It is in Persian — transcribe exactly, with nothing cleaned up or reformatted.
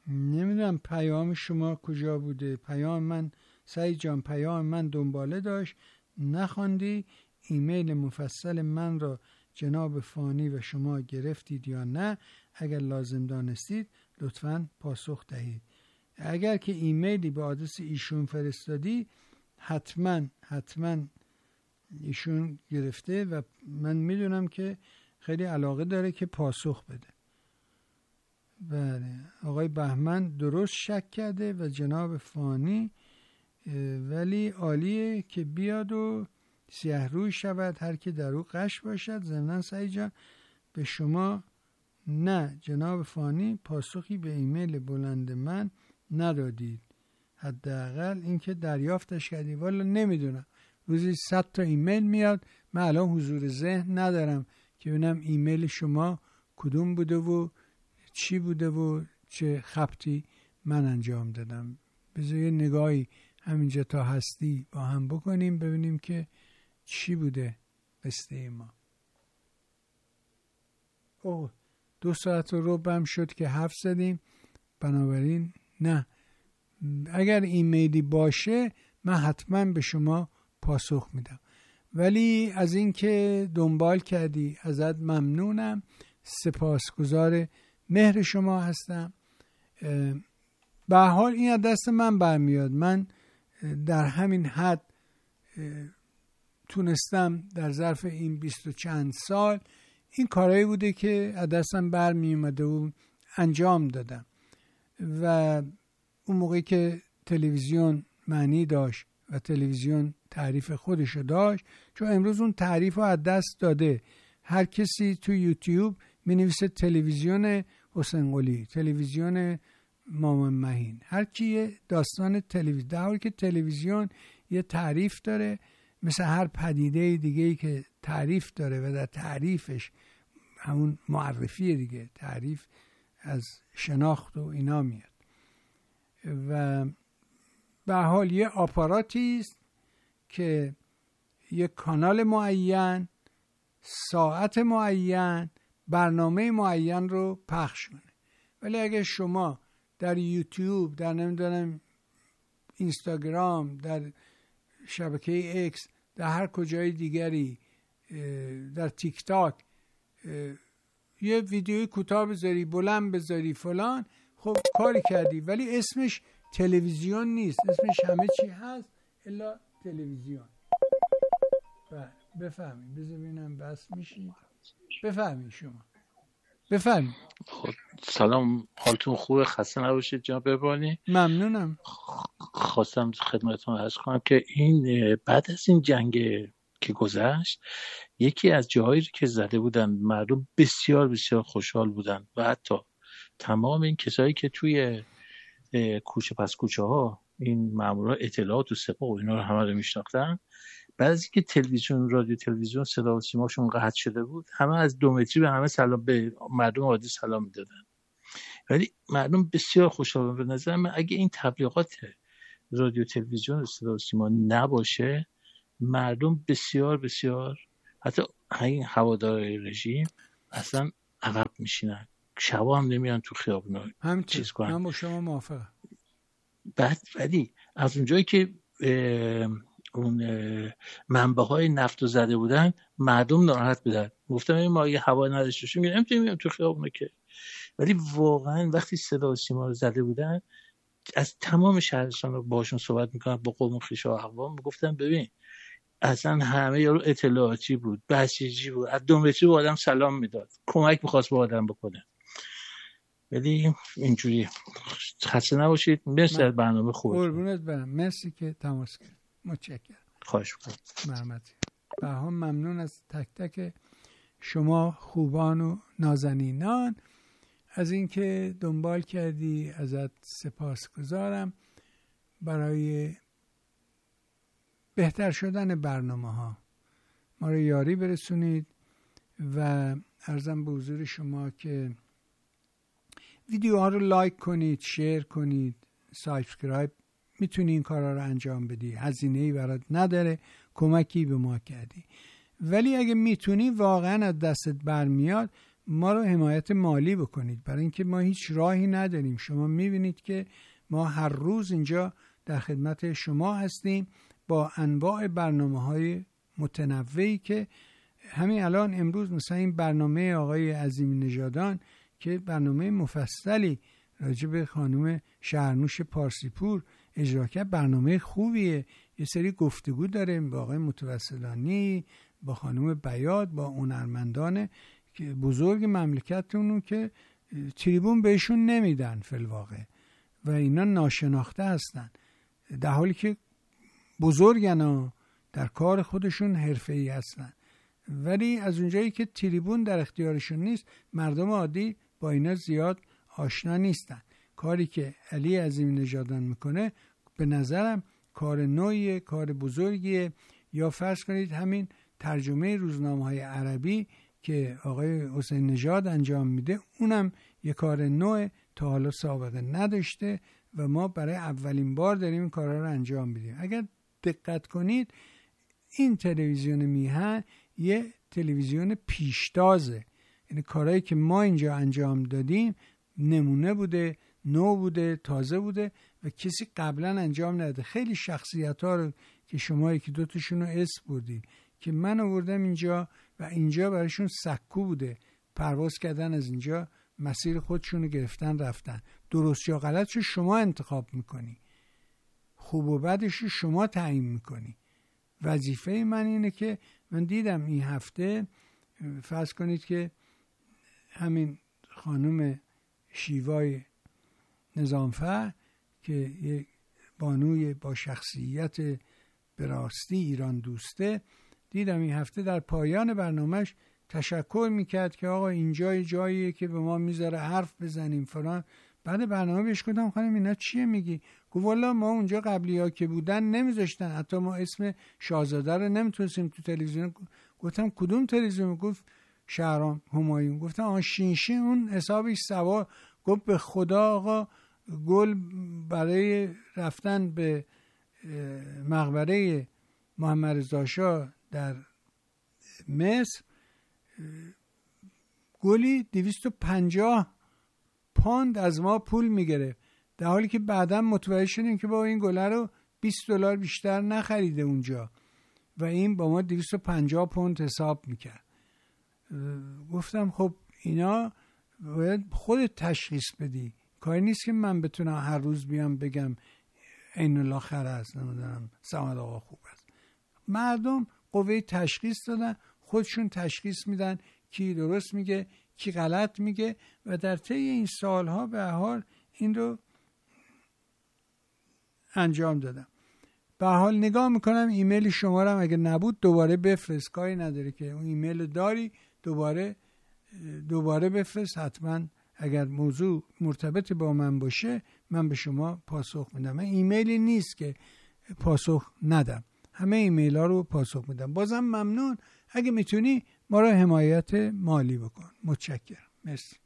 نمیدونم پیام شما کجا بوده. پیام من سعید جان، پیام من دنباله داشت، نخواندی. ایمیل مفصل من را جناب فانی و شما گرفتید یا نه؟ اگر لازم دانستید لطفاً پاسخ دهید. اگر که ایمیلی به آدرس ایشون فرستادی حتما حتما ایشون گرفته و من میدونم که خیلی علاقه داره که پاسخ بده. بله، آقای بهمن درست شک کرده و جناب فانی، ولی عالیه که بیاد و سیه روی شود هر که در او غش باشد. ضمناً سعید جان به شما نه جناب فانی پاسخی به ایمیل بلند من ندادید، حداقل اینکه دریافتش کردی. والا نمیدونم، روزی صد تا ایمیل میاد، من الان حضور ذهن ندارم که ببینم ایمیل شما کدوم بوده و چی بوده و چه خبطی من انجام دادم. بذار یه نگاهی همینجا تا هستی با هم بکنیم ببینیم که چی بوده قصه ما. اوه دو ساعت و ربع هم شد که حرف زدیم، بنابراین نه، اگر ایمیلی باشه من حتما به شما پاسخ میدم. ولی از این که دنبال کردی ازت ممنونم، سپاسگزار مهر شما هستم. به حال این از دست من برمیاد. من در همین حد تونستم در ظرف این بیست و چند سال این کارهایی بوده که از دستم برمی اومده و انجام دادم. و اون موقعی که تلویزیون معنی داشت و تلویزیون تعریف خودشو داشت، چون امروز اون تعریف رو از دست داده. هر کسی تو یوتیوب می نویسه تلویزیون حسین قلی، تلویزیون مامان مهین، هر کی داستان تلویزیون، در حالی که تلویزیون یه تعریف داره مثل هر پدیده دیگه‌ای که تعریف داره و در تعریفش همون معرفی دیگه، تعریف از شناخت و اینا میاد. و به حال یه آپاراتی است که یک کانال معین، ساعت معین، برنامه معین رو پخش کنه. ولی اگه شما در یوتیوب، در نمیدونم اینستاگرام، در شبکه اکس، در هر کجای دیگری، در تیک تاک یه ویدیوی کوتاه بذاری، بلند بذاری فلان، خب کاری کردی، ولی اسمش تلویزیون نیست، اسمش همه چی هست الا تلویزیون. بفهمید، بذار ببینم بس میشی. بفهمید شما بفهمید. خب سلام، حالتون خوبه؟ خسته نباشید جناب ببانی. ممنونم. خواستم خدمتتون عرض کنم که این بعد از این جنگ که گذشت، یکی از جاهایی که زده بودن مردم بسیار بسیار خوشحال بودن و حتی تمام این کسایی که توی کوچه پس کوچه ها این مامورا اطلاعات و سپاه و اینا رو همه رو میشناختن. بعد از اینکه تلویزیون، رادیو تلویزیون صدا و سیماشون قطع شده بود، همه از دو متری به همه سلام، به مردم عادی سلام میدادن. ولی مردم بسیار خوشحال بودن. به نظر من اگه این تبلیغات رادیو تلویزیون و صدا و سیما نباشه، مردم بسیار بسیار حتی این هوادارهای رژیم اصلا عقب میشینن، شبا هم نمیان تو خیابونا چیز کنن. من با شما موافقم. بعد ولی از اونجایی که اون منبع‌های نفت رو زده بودن، مردم ناراحت بودن، گفتم این ما یه هوا نداشتیم میگم نمیتونیم تو خیابونا که. ولی واقعا وقتی صدا و سیما رو زده بودن، از تمام شهرستان رو باشون صحبت میکنن، با قوم و خویش و اقوام میگفتن ببین اصلا همه یارو اطلاعاتی بود، بسیجی بود، از دو متری با آدم سلام میداد، کمک میخواست با آدم بکنه. ولی اینجوری. خسته نباشید. مرسی از برنامه خوبه. قربونت برم، مرسی که تماس گرفت. متشکرم. خواهش می‌کنم. مرحمتی. بها ممنون از تک تک شما خوبان و نازنینان از اینکه دنبال کردی. ازت سپاسگزارم برای بهتر شدن برنامه ها. ما رو یاری برسونید و عرضم به حضور شما که ویدیوها رو لایک کنید، شیر کنید، سابسکرایب. میتونی این کارا رو انجام بدی، هزینه‌ای برات نداره، کمکی به ما کردی. ولی اگه میتونی، واقعا از دستت برمیاد، ما رو حمایت مالی بکنید، برای اینکه ما هیچ راهی نداریم. شما میبینید که ما هر روز اینجا در خدمت شما هستیم با انواع برنامه‌های متنوعی که همین الان امروز مثلا این برنامه آقای عظیمی نژادان که برنامه مفصلی راجع به خانم شهرنوش پارسیپور اجرا کرد، برنامه خوبیه. یه سری گفتگو داره با آقای متوسلانی، با خانم بیات، با هنرمندان که بزرگ مملکتونو که تریبون بهشون نمیدن فی‌الواقع و اینا ناشناخته هستن، در حالی که بزرگن و در کار خودشون حرفه‌ای هستن. ولی از اونجایی که تریبون در اختیارشون نیست، مردم عادی با اینا زیاد آشنا نیستن. کاری که علی عظیمی نژادان میکنه به نظرم کار نوعیه، کار بزرگیه. یا فرض کنید همین ترجمه روزنامه‌های عربی که آقای حسین نژاد انجام میده، اونم یه کار نوع تا حالا سابقه نداشته و ما برای اولین بار داریم این کارا رو انجام میدیم. اگر دقت کنید این تلویزیون میهن یه تلویزیون پیشتازه، یعنی کارهایی که ما اینجا انجام دادیم نمونه بوده، نو بوده، تازه بوده و کسی قبلا انجام نداده. خیلی شخصیت ها رو که شما یکی دو تاشون رو اسم بردید که من آوردم اینجا و اینجا برایشون سکو بوده، پرواز کردن از اینجا، مسیر خودشون رو گرفتن رفتن. درست یا غلطشو شما انتخاب میکنی، خوب و بدش رو شما تعیین میکنی. وظیفه من اینه که من دیدم این هفته فرض کنید که همین خانم شیوای نظامفر که یک بانوی با شخصیت به راستی ایران دوسته، دیدم این هفته در پایان برنامهش تشکر میکرد که آقا اینجا جاییه که به ما میذاره حرف بزنیم فلان. بعد برنامه بهش گفتم خانم اینا چیه میگی؟ گفت والا ما اونجا قبلی ها که بودن نمیذاشتن، حتی ما اسم شاهزاده رو نمیتونستیم تو تلویزیون. گفتم کدوم تلویزیون؟ گفت شهرام همایون. گفتم آن شینشین اون حسابش سوا. گفت به خدا آقا گل برای رفتن به مقبره محمد رضا شاه در مصر گلی دویست و پنجاه پوند از ما پول میگرفت، در حالی که بعدا متوجه شدیم که با این گله رو بیست دلار بیشتر نخریده اونجا و این با ما دویست و پنجاه پوند حساب میکرد. گفتم خب اینا باید خودت تشخیص بدی، کاری نیست که من بتونم هر روز بیام بگم عین الله خیر است، نمیدونم سمد آقا خوب است. مردم قوه تشخیص دادن، خودشون تشخیص میدن کی درست میگه کی غلط میگه و در طی این سالها به هر حال این رو انجام دادم. به هر حال نگاه میکنم ایمیل شما رو هم اگه نبود دوباره بفرست، کاری نداره که اون ایمیل داری دوباره دوباره بفرست. حتما اگر موضوع مرتبط با من باشه من به شما پاسخ میدم. من ایمیلی نیست که پاسخ ندم، همه ایمیل ها رو پاسخ میدم. بازم ممنون اگه میتونی ما رو حمایت مالی بکن. متشکرم. مرسی.